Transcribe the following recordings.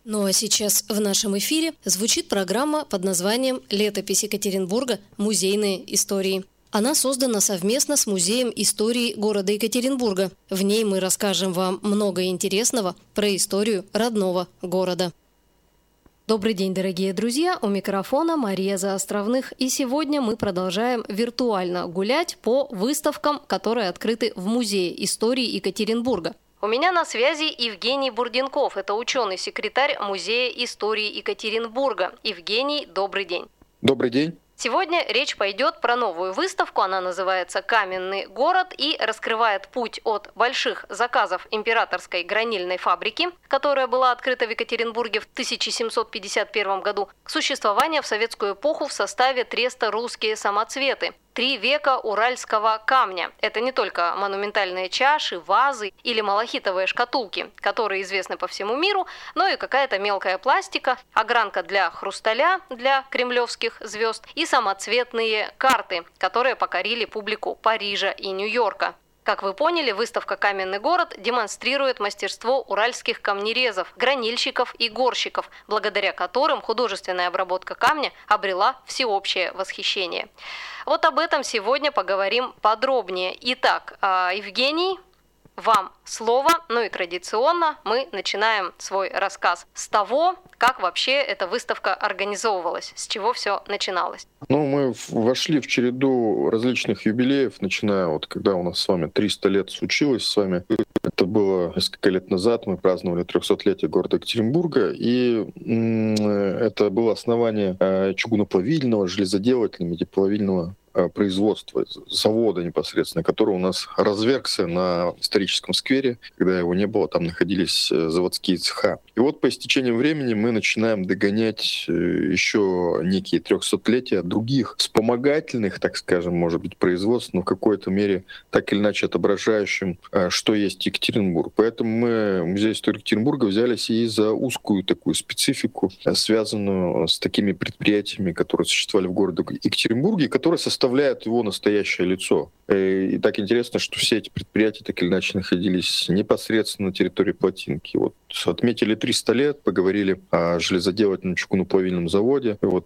Ну а сейчас в нашем эфире звучит программа под названием «Летопись Екатеринбурга. Музейные истории». Она создана совместно с Музеем истории города Екатеринбурга. В ней мы расскажем вам много интересного про историю родного города. Добрый день, дорогие друзья! У микрофона Мария Заостровных. И сегодня мы продолжаем виртуально гулять по выставкам, которые открыты в Музее истории Екатеринбурга. У меня на связи Евгений Бурденков. Это ученый-секретарь Музея истории Екатеринбурга. Евгений, добрый день. Добрый день. Сегодня речь пойдет про новую выставку. Она называется «Каменный город» и раскрывает путь от больших заказов императорской гранильной фабрики, которая была открыта в Екатеринбурге в 1751 году, к существованию в советскую эпоху в составе треста «Русские самоцветы». 3 века уральского камня. Это не только монументальные чаши, вазы или малахитовые шкатулки, которые известны по всему миру, но и какая-то мелкая пластика, огранка для хрусталя, для кремлевских звезд и самоцветные карты, которые покорили публику Парижа и Нью-Йорка. Как вы поняли, выставка «Каменный город» демонстрирует мастерство уральских камнерезов, гранильщиков и горщиков, благодаря которым художественная обработка камня обрела всеобщее восхищение. Вот об этом сегодня поговорим подробнее. Итак, Евгений, вам слово. Ну и традиционно мы начинаем свой рассказ с того, как вообще эта выставка организовывалась, с чего все начиналось. Мы вошли в череду различных юбилеев, начиная вот когда у нас с вами 300 лет случилось с вами. Это было несколько лет назад, мы праздновали 300-летие города Екатеринбурга, и это было основание чугуноплавильного, железоделательного, медиплавильного производства, завода непосредственно, который у нас развергся на историческом сквере. Когда его не было, там находились заводские цеха. И вот по истечению времени мы начинаем догонять еще некие 300-летия других вспомогательных, так скажем, может быть, производств, но в какой-то мере так или иначе отображающим, что есть Екатеринбург. Поэтому мы, Музей истории Екатеринбурга, взялись и за узкую такую специфику, связанную с такими предприятиями, которые существовали в городе Екатеринбурге, которые составляют его настоящее лицо. И так интересно, что все эти предприятия так или иначе находились непосредственно на территории Плотинки. Вот отметили 300 лет, поговорили о железоделательном чугуноплавильном заводе. Вот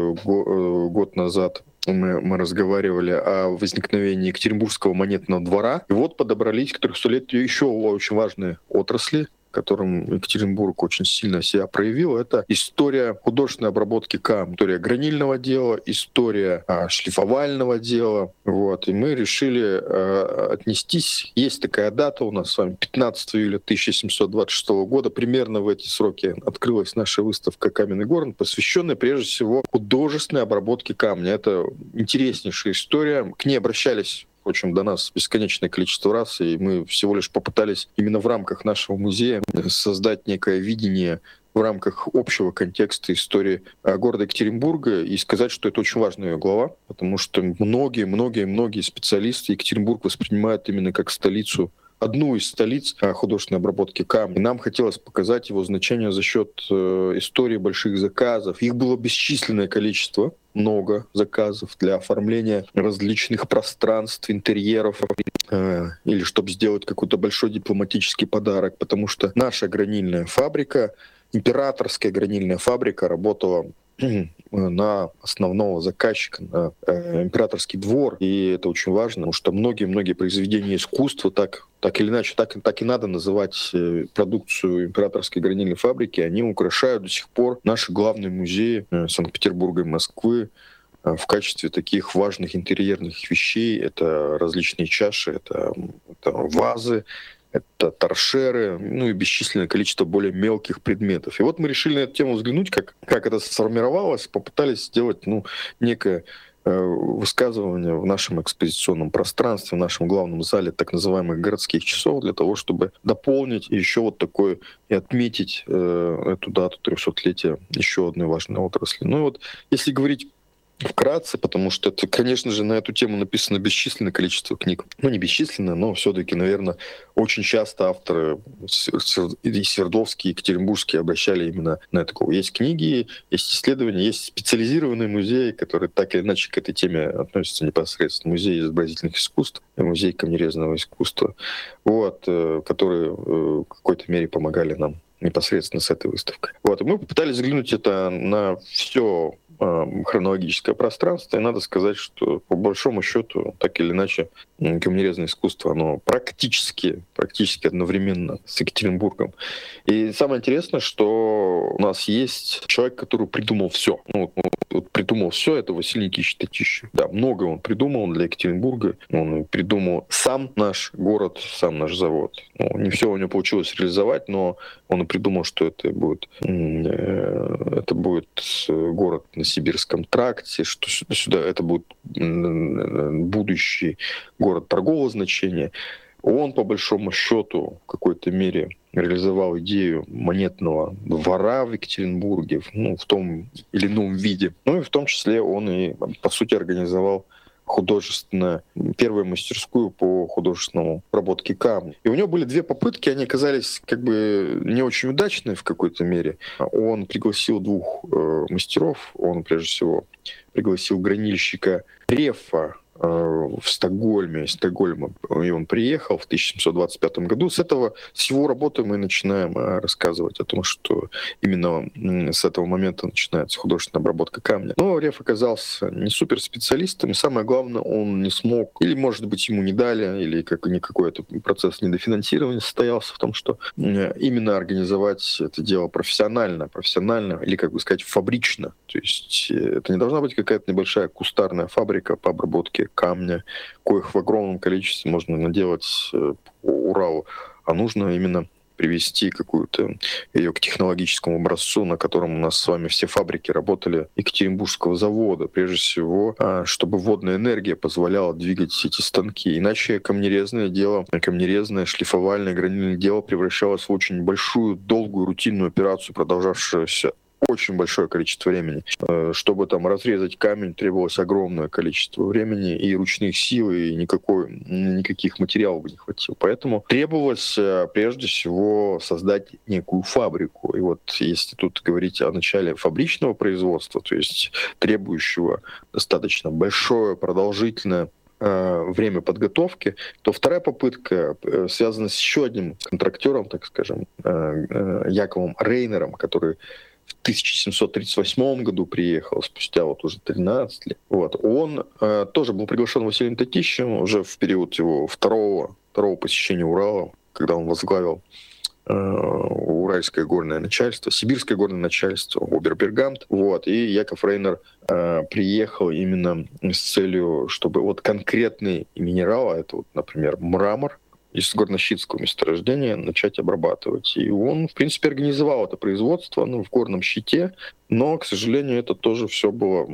год назад мы разговаривали о возникновении Екатеринбургского монетного двора. И вот подобрались к 300-летию еще очень важные отрасли, которым Екатеринбург очень сильно себя проявил. Это история художественной обработки камня, история гранильного дела, история шлифовального дела. Вот. И мы решили отнестись. Есть такая дата у нас с вами, 15 июля 1726 года. Примерно в эти сроки открылась наша выставка «Каменный город», посвященная прежде всего художественной обработке камня. Это интереснейшая история. К ней обращались до нас бесконечное количество раз, и мы всего лишь попытались именно в рамках нашего музея создать некое видение в рамках общего контекста истории города Екатеринбурга и сказать, что это очень важная ее глава, потому что многие специалисты Екатеринбург воспринимают именно как столицу, одну из столиц художественной обработки камня. Нам хотелось показать его значение за счет истории больших заказов. Их было бесчисленное количество, много заказов для оформления различных пространств, интерьеров, или чтобы сделать какой-то большой дипломатический подарок, потому что наша гранильная фабрика, императорская гранильная фабрика, работала на основного заказчика, на императорский двор. И это очень важно, потому что многие произведения искусства так или иначе, так и надо называть продукцию императорской гранильной фабрики. Они украшают до сих пор наши главные музеи Санкт-Петербурга и Москвы в качестве таких важных интерьерных вещей. Это различные чаши, это вазы, это торшеры, и бесчисленное количество более мелких предметов. И вот мы решили на эту тему взглянуть, как это сформировалось, попытались сделать некое высказывание в нашем экспозиционном пространстве, в нашем главном зале так называемых городских часов, для того, чтобы дополнить еще вот такое и отметить эту дату 300-летия еще одной важной отрасли. Если говорить вкратце, потому что это, конечно же, на эту тему написано бесчисленное количество книг. Ну, не бесчисленное, но все-таки, наверное, очень часто авторы и Свердловские, и Екатеринбургские обращали именно на это. Есть книги, есть исследования, есть специализированные музеи, которые так или иначе к этой теме относятся непосредственно. Музей изобразительных искусств, музей камнерезного искусства, вот, которые в какой-то мере помогали нам непосредственно с этой выставкой. Вот, и мы попытались взглянуть это на все хронологическое пространство, и надо сказать, что по большому счету, так или иначе, камнерезное искусство, оно практически одновременно с Екатеринбургом. И самое интересное, что у нас есть человек, который придумал все. Придумал все, это Василий Никитич Татищев. Да, много он придумал для Екатеринбурга. Он придумал сам наш город, сам наш завод. Не все у него получилось реализовать, но он и придумал, что это будет город на Сибирском тракте, что сюда это будет будущий город торгового значения. Он, по большому счету, в какой-то мере реализовал идею монетного двора в Екатеринбурге, в том или ином виде. Ну и в том числе он и, по сути, организовал первую мастерскую по художественному обработке камня. И у него были две попытки, они оказались не очень удачные в какой-то мере. Он пригласил двух мастеров, он прежде всего пригласил гранильщика Рефа в Стокгольме, из Стокгольма, и он приехал в 1725 году. С его работы мы начинаем рассказывать о том, что именно с этого момента начинается художественная обработка камня. Но Реф оказался не суперспециалистом, и самое главное, он не смог, или, может быть, ему не дали, или никакой это процесс недофинансирования состоялся в том, что именно организовать это дело профессионально, или, фабрично. То есть это не должна быть какая-то небольшая кустарная фабрика по обработке камня, коих в огромном количестве можно наделать по Уралу, а нужно именно привести какую-то ее к технологическому образцу, на котором у нас с вами все фабрики работали Екатеринбургского завода, прежде всего, чтобы водная энергия позволяла двигать эти станки. Иначе камнерезное, шлифовальное, гранильное дело превращалось в очень большую, долгую, рутинную операцию, продолжавшуюся очень большое количество времени. Чтобы там разрезать камень, требовалось огромное количество времени и ручных сил, и никаких материалов бы не хватило. Поэтому требовалось прежде всего создать некую фабрику. И вот если тут говорить о начале фабричного производства, то есть требующего достаточно большое, продолжительное время подготовки, то вторая попытка связана с еще одним контрактером, так скажем, Яковом Рейнером, который в 1738 году приехал, спустя уже 13 лет. Он тоже был приглашен Василием Татищевым уже в период его второго посещения Урала, когда он возглавил Уральское горное начальство, Сибирское горное начальство, Обербергант. И Яков Рейнер приехал именно с целью, чтобы конкретный минерал, это например, мрамор, из горнощитского месторождения начать обрабатывать. И он, в принципе, организовал это производство в горном щите, но, к сожалению, это тоже все было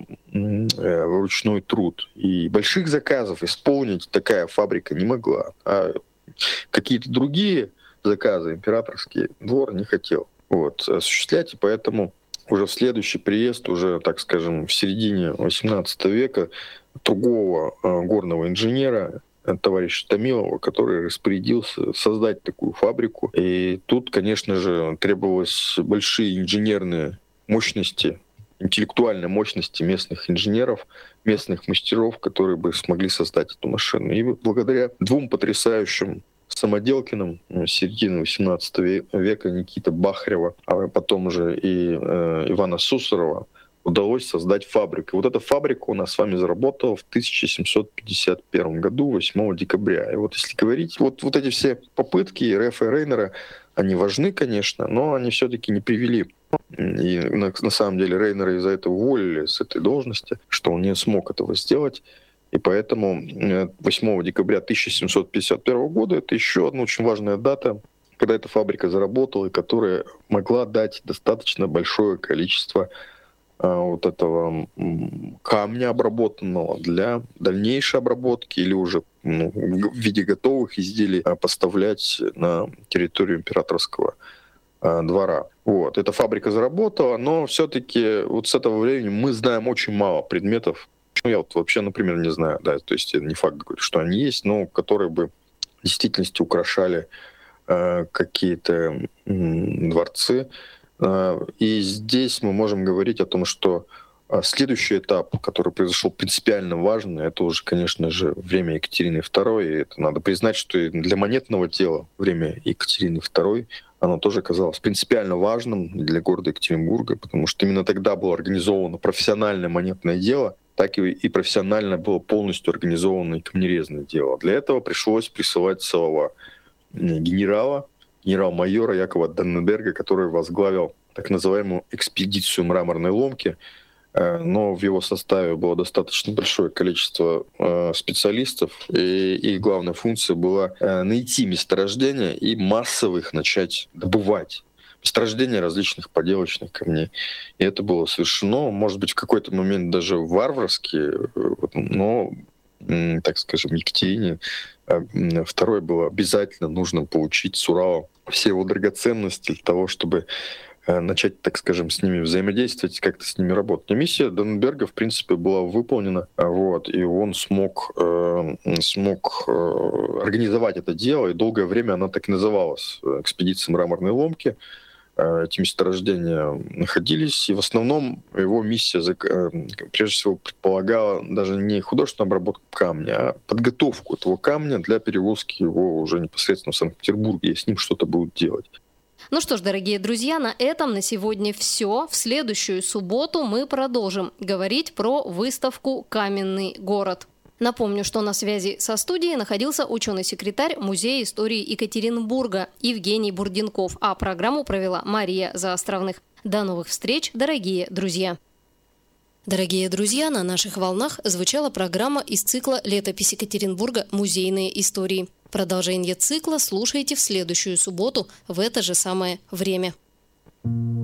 ручной труд. И больших заказов исполнить такая фабрика не могла. А какие-то другие заказы императорский двор не хотел осуществлять, и поэтому уже в следующий приезд, уже, так скажем, в середине XVIII века, другого горного инженера, товарища Томилова, который распорядился создать такую фабрику. И тут, конечно же, требовалось большие инженерные мощности, интеллектуальной мощности местных инженеров, местных мастеров, которые бы смогли создать эту машину. И благодаря двум потрясающим самоделкиным середины XVIII века Никиты Бахарева, а потом уже и Ивана Сусарова, удалось создать фабрику. И эта фабрика у нас с вами заработала в 1751 году, 8 декабря. И если говорить, эти все попытки Рефа и Рейнера, они важны, конечно, но они все-таки не привели. И на самом деле Рейнера из-за этого уволили с этой должности, что он не смог этого сделать. И поэтому 8 декабря 1751 года это еще одна очень важная дата, когда эта фабрика заработала, и которая могла дать достаточно большое количество этого камня обработанного для дальнейшей обработки или уже в виде готовых изделий поставлять на территорию императорского двора. Вот. Эта фабрика заработала, но все-таки вот с этого времени мы знаем очень мало предметов. Ну, я вот вообще, например, не знаю, да, то есть не факт, что они есть, но которые бы в действительности украшали какие-то дворцы. И здесь мы можем говорить о том, что следующий этап, который произошел принципиально важный, это уже, конечно же, время Екатерины II. И это надо признать, что и для монетного дела время Екатерины II оно тоже оказалось принципиально важным для города Екатеринбурга, потому что именно тогда было организовано профессиональное монетное дело, так и профессионально было полностью организовано и камнерезное дело. Для этого пришлось присылать целого генерал-майора Якова Данненберга, который возглавил так называемую экспедицию мраморной ломки, но в его составе было достаточно большое количество специалистов, и их главная функция была найти месторождения и массово их начать добывать. Месторождения различных поделочных камней. И это было совершено, может быть, в какой-то момент даже варварски, но, так скажем, Екатерине II было обязательно нужно получить с Урала все его драгоценности для того, чтобы начать, так скажем, с ними взаимодействовать, как-то с ними работать. Но миссия Данненберга, в принципе, была выполнена, вот, и он смог организовать это дело, и долгое время она так и называлась «Экспедиция мраморной ломки». Эти месторождения находились, и в основном его миссия, прежде всего, предполагала даже не художественную обработку камня, а подготовку этого камня для перевозки его уже непосредственно в Санкт-Петербург, и с ним что-то будут делать. Ну что ж, дорогие друзья, на этом на сегодня все. В следующую субботу мы продолжим говорить про выставку «Каменный город». Напомню, что на связи со студией находился ученый-секретарь Музея истории Екатеринбурга Евгений Бурденков, а программу провела Мария Заостровных. До новых встреч, дорогие друзья! Дорогие друзья, на наших волнах звучала программа из цикла «Летопись Екатеринбурга. Музейные истории». Продолжение цикла слушайте в следующую субботу в это же самое время.